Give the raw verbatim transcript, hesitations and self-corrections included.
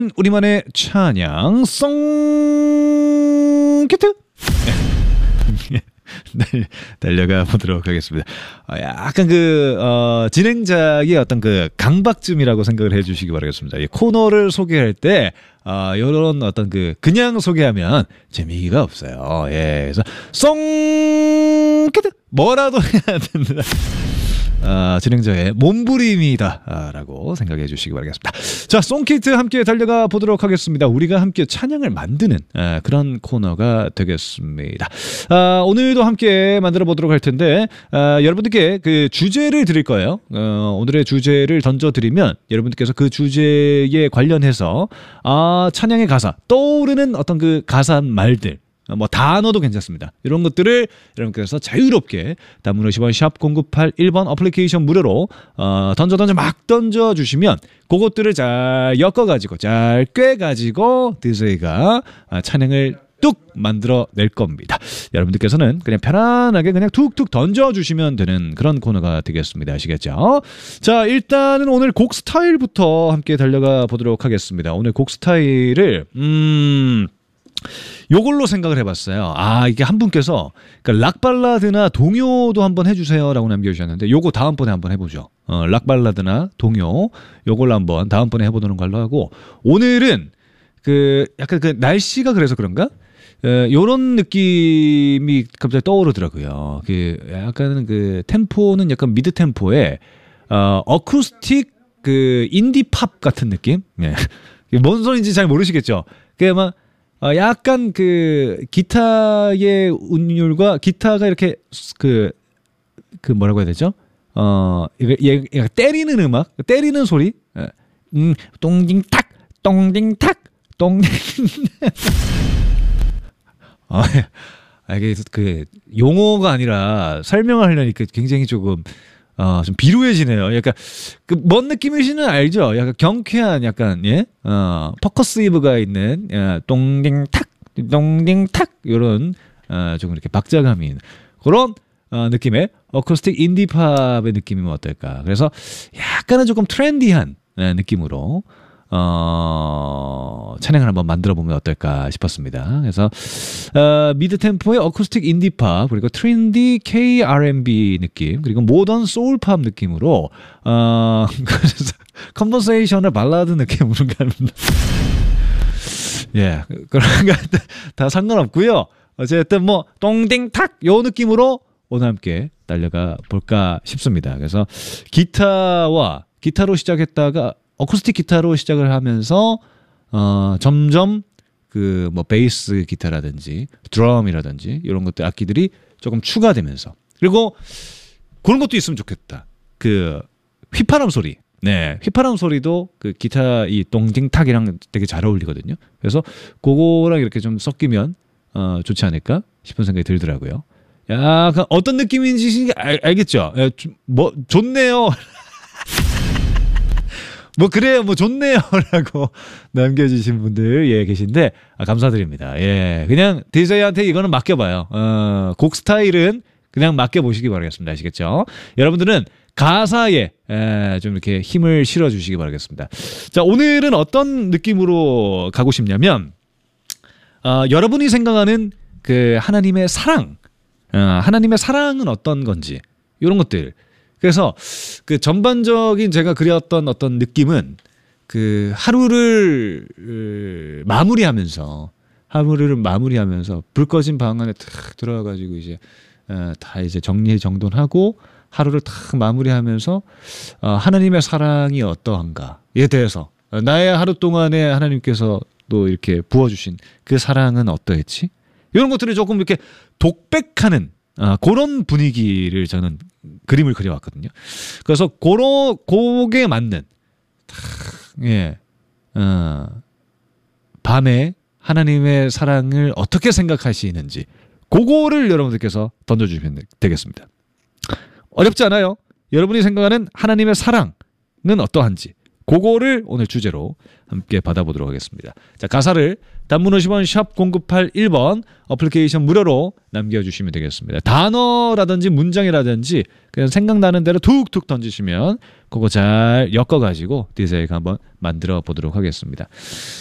우리만의 찬양 송키트 달려가 보도록 하겠습니다. 어, 약간 그 어, 진행자의 어떤 그 강박쯤이라고 생각을 해주시기 바라겠습니다. 이 코너를 소개할 때 어, 이런 어떤 그 그냥 소개하면 재미가 없어요. 예, 그래서 송키트 뭐라도 해야 된다. 아, 진행자의 몸부림이다 아, 라고 생각해 주시기 바라겠습니다. 자, 송키트 함께 달려가 보도록 하겠습니다. 우리가 함께 찬양을 만드는 아, 그런 코너가 되겠습니다. 아, 오늘도 함께 만들어 보도록 할 텐데 아, 여러분들께 그 주제를 드릴 거예요. 어, 오늘의 주제를 던져드리면 여러분들께서 그 주제에 관련해서 아, 찬양의 가사, 떠오르는 어떤 그 가사 말들, 뭐 단어도 괜찮습니다. 이런 것들을 여러분께서 자유롭게 단문 오십 원 샵 공구팔일 번 어플리케이션 무료로 어, 던져 던져 막 던져주시면 그것들을 잘 엮어가지고 잘 꿰가지고 드세이가 찬양을 뚝 만들어낼 겁니다. 여러분들께서는 그냥 편안하게 그냥 툭툭 던져주시면 되는 그런 코너가 되겠습니다. 아시겠죠? 자, 일단은 오늘 곡 스타일부터 함께 달려가 보도록 하겠습니다. 오늘 곡 스타일을 음... 요걸로 생각을 해봤어요. 아, 이게 한 분께서 그러니까 락발라드나 동요도 한번 해주세요라고 남겨주셨는데 요거 다음번에 한번 해보죠. 어, 락발라드나 동요 요걸로 한번 다음번에 해보도록 걸로 하고, 오늘은 그 약간 그 날씨가 그래서 그런가? 에, 요런 느낌이 갑자기 떠오르더라고요. 그 약간 그 템포는 약간 미드 템포에 어, 어쿠스틱 그 인디 팝 같은 느낌? 예. 뭔 소리인지 잘 모르시겠죠? 그게 막 어, 약간 그 기타의 운율과 기타가 이렇게 그, 그 뭐라고 해야 되죠? 어, 이거 얘, 얘가 때리는 음악, 때리는 소리, 음, 똥딩탁, 똥딩탁, 똥딩. 아, 이게 그 용어가 아니라 설명을 하려니까 굉장히 조금 어, 좀 비루해지네요. 약간 그 뭔 느낌이시는 알죠? 약간 경쾌한 약간 예, 어, 퍼커시브가 있는 예, 똥딩탁, 똥딩탁 이런 어, 조금 이렇게 박자감이 그런 어, 느낌의 어쿠스틱 인디팝의 느낌이면 어떨까? 그래서 약간은 조금 트렌디한 예, 느낌으로 어, 찬양을 한번 만들어 보면 어떨까 싶었습니다. 그래서 어, 미드 템포의 어쿠스틱 인디팝, 그리고 트렌디 케이 알 앤 비 느낌, 그리고 모던 소울팝 느낌으로 어, 컨버세이션을 발라드 느낌으로 가는 예, 그런 거 다 상관없고요. 어쨌든 뭐 똥딩탁 요 느낌으로 오늘 함께 달려가 볼까 싶습니다. 그래서 기타와 기타로 시작했다가 어쿠스틱 기타로 시작을 하면서 어, 점점 그 뭐 베이스 기타라든지 드럼이라든지 이런 것들 악기들이 조금 추가되면서, 그리고 그런 것도 있으면 좋겠다. 그 휘파람 소리, 네, 휘파람 소리도 그 기타 이 똥딩탁이랑 되게 잘 어울리거든요. 그래서 그거랑 이렇게 좀 섞이면 어, 좋지 않을까 싶은 생각이 들더라고요. 약간 어떤 느낌인지 알, 알겠죠? 예, 뭐 좋네요. 뭐 그래요, 뭐 좋네요라고 남겨주신 분들 예 계신데 아, 감사드립니다. 예, 그냥 디제이한테 이거는 맡겨봐요. 어, 곡 스타일은 그냥 맡겨보시기 바라겠습니다. 아시겠죠? 여러분들은 가사에 에, 좀 이렇게 힘을 실어주시기 바라겠습니다. 자, 오늘은 어떤 느낌으로 가고 싶냐면 어, 여러분이 생각하는 그 하나님의 사랑, 어, 하나님의 사랑은 어떤 건지 이런 것들. 그래서 그 전반적인 제가 그렸던 어떤 느낌은 그 하루를 마무리하면서 하루를 마무리하면서 불 꺼진 방 안에 탁 들어가가지고 이제 다 이제 정리 정돈하고 하루를 탁 마무리하면서 하나님의 사랑이 어떠한가에 대해서, 나의 하루 동안에 하나님께서 또 이렇게 부어주신 그 사랑은 어떠했지? 이런 것들을 조금 이렇게 독백하는 아, 그런 분위기를 저는 그림을 그려왔거든요. 그래서 고로 곡에 맞는 예, 어, 밤에 하나님의 사랑을 어떻게 생각하시는지 그거를 여러분들께서 던져주시면 되겠습니다. 어렵지 않아요. 여러분이 생각하는 하나님의 사랑은 어떠한지 그거를 오늘 주제로 함께 받아보도록 하겠습니다. 자, 가사를 단문 오십 원 샵 공구팔일 번 어플리케이션 무료로 남겨주시면 되겠습니다. 단어라든지 문장이라든지 그냥 생각나는 대로 툭툭 던지시면 그거 잘 엮어가지고 디제이가 한번 만들어 보도록 하겠습니다.